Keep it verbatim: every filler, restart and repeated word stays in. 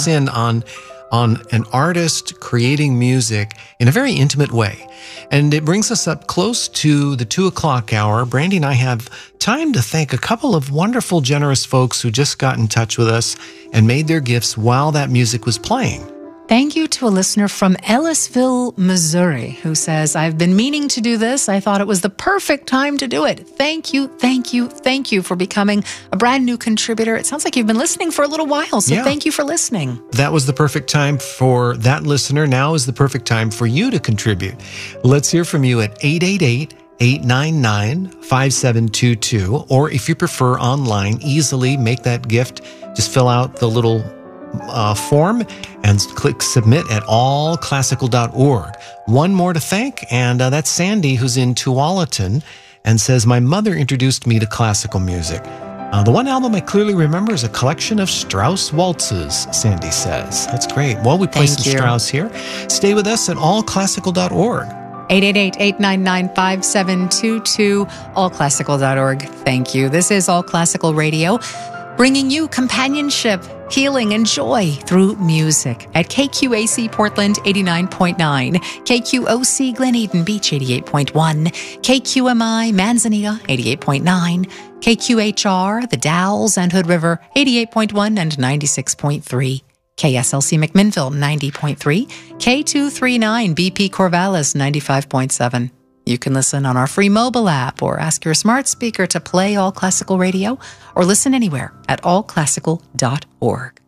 us in on on an artist creating music in a very intimate way. And it brings us up close to the two o'clock hour. Brandy and I have time to thank a couple of wonderful, generous folks who just got in touch with us and made their gifts while that music was playing. Thank you to a listener from Ellisville, Missouri, who says, I've been meaning to do this. I thought it was the perfect time to do it. Thank you, thank you, thank you for becoming a brand new contributor. It sounds like you've been listening for a little while, so yeah. thank you for listening. That was the perfect time for that listener. Now is the perfect time for you to contribute. Let's hear from you at eight eight eight, eight nine nine, five seven two two, or if you prefer online, easily make that gift. Just fill out the little Uh, form and click submit at all classical dot org. One more to thank, and uh, that's Sandy, who's in Tualatin, and says, my mother introduced me to classical music. Uh, the one album I clearly remember is a collection of Strauss waltzes, Sandy says. That's great. Well, we play Thank some you. Strauss here. Stay with us at all classical dot org. eight eight eight, eight nine nine, five seven two two, all classical dot org. Thank you. This is All Classical Radio, bringing you companionship, healing, and joy through music at K Q A C Portland eighty-nine point nine, K Q O C Glen Eden Beach eighty-eight point one, K Q M I Manzanita eighty-eight point nine, K Q H R The Dalles and Hood River eighty-eight point one and ninety-six point three, K S L C McMinnville ninety point three, K two thirty-nine B P Corvallis ninety-five point seven. You can listen on our free mobile app or ask your smart speaker to play All Classical Radio, or listen anywhere at all classical dot org.